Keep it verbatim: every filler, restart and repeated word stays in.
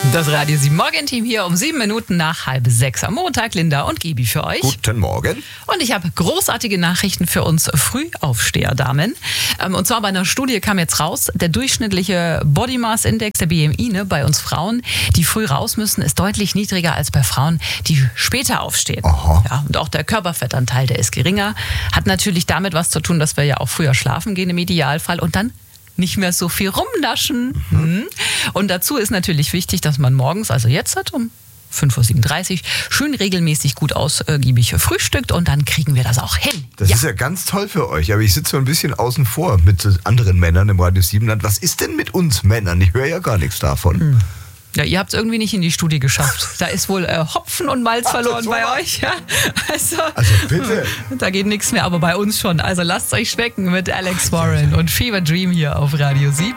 Das Radio sieben Morgenteam hier um sieben Minuten nach halb sechs am Montag. Linda und Gibi für euch. Guten Morgen. Und ich habe großartige Nachrichten für uns Frühaufsteher-Damen. Und zwar bei einer Studie kam jetzt raus, der durchschnittliche Body Mass Index, der B M I, ne, bei uns Frauen, die früh raus müssen, ist deutlich niedriger als bei Frauen, die später aufstehen. Aha. Ja, und auch der Körperfettanteil, der ist geringer. Hat natürlich damit was zu tun, dass wir ja auch früher schlafen gehen im Idealfall und dann nicht mehr so viel rumnaschen. Mhm. Und dazu ist natürlich wichtig, dass man morgens, also jetzt hat um fünf Uhr siebenunddreißig, schön regelmäßig gut ausgiebig frühstückt und dann kriegen wir das auch hin. Das ja. ist ja ganz toll für euch, aber ich sitze so ein bisschen außen vor mit anderen Männern im Radio Siebenland. Was ist denn mit uns Männern? Ich höre ja gar nichts davon. Mhm. Ja, ihr habt es irgendwie nicht in die Studie geschafft. Da ist wohl äh, Hopfen und Malz Ach, verloren bei was? euch. Ja? Also, also bitte. Da geht nichts mehr, aber bei uns schon. Also lasst es euch schmecken mit Alex Warren und Fever Dream hier auf Radio sieben.